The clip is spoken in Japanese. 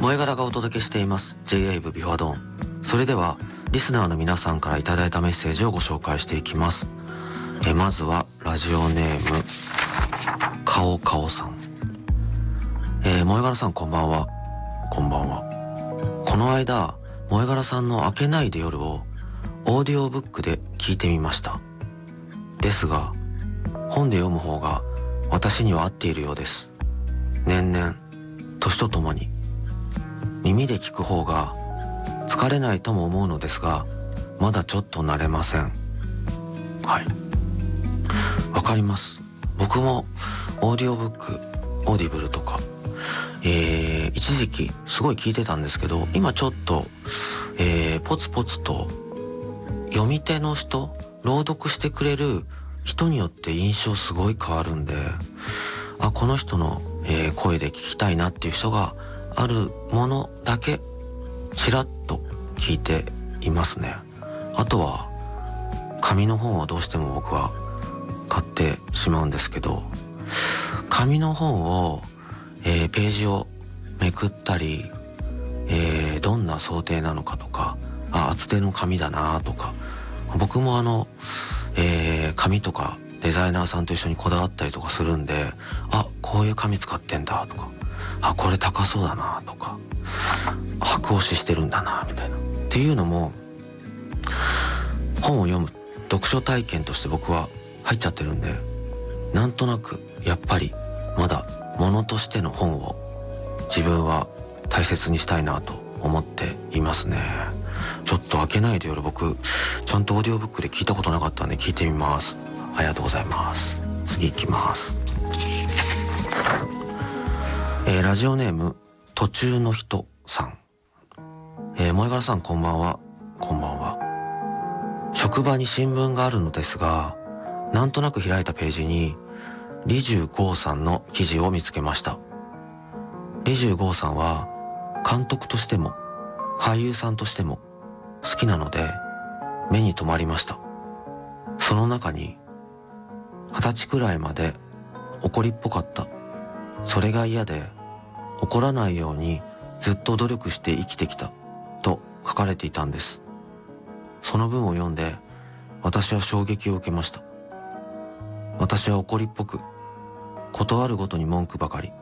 萌え柄がお届けしています J-Wave ビフォードーン。それではリスナーの皆さんからいただいたメッセージをご紹介していきます。まずはラジオネームかおかおさん。萌え柄さんこんばんは。こんばんは。この間萌え柄さんの明けないで夜をオーディオブックで聞いてみました。ですが本で読む方が私には合っているようです。年々年とともに耳で聞く方が疲れないとも思うのですが、まだちょっと慣れません。はい、わかります。僕もオーディオブック、オーディブルとか、一時期すごい聞いてたんですけど、今ちょっと、ポツポツと読み手の人、朗読してくれる人によって印象すごい変わるんで、この人の、声で聞きたいなっていう人があるものだけちらっと聞いていますね。あとは紙の本をどうしても僕は買ってしまうんですけど、紙の本を、ページをめくったり、どんな想定なのかとか、厚手の紙だなとか、僕も紙とかデザイナーさんと一緒にこだわったりとかするんで、こういう紙使ってんだとか、これ高そうだなとか、白押ししてるんだなみたいなっていうのも、本を読む読書体験として僕は入っちゃってるんで、なんとなくやっぱりまだ物としての本を自分は大切にしたいなと思っていますね。ちょっと開けないで夜、僕ちゃんとオーディオブックで聞いたことなかったんで聞いてみます。ありがとうございます。次行きます。ラジオネーム途中の人さん。萌え柄さんこんばんは。こんばんは。職場に新聞があるのですが、なんとなく開いたページに李重剛さんの記事を見つけました。李重剛さんは監督としても俳優さんとしても好きなので目に留まりました。その中に20歳くらいまで怒りっぽかった、それが嫌で怒らないようにずっと努力して生きてきたと書かれていたんです。その文を読んで私は衝撃を受けました。私は怒りっぽく、ことあるごとに文句ばかり。